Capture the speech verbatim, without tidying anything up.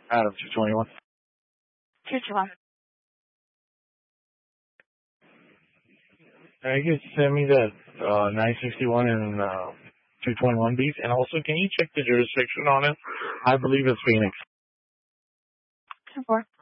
Adam, two twenty-one. two twenty-one. Uh, you can send me that uh, nine sixty-one and uh, two twenty-one beef. And also, can you check the jurisdiction on it? I believe it's Phoenix. ten four.